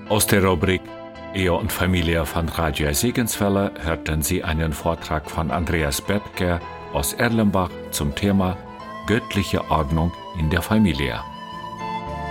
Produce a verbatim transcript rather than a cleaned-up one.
Aus der Rubrik Ehe und Familie von Radio Segenswelle hörten Sie einen Vortrag von Andreas Böttger aus Erlenbach zum Thema göttliche Ordnung in der Familie.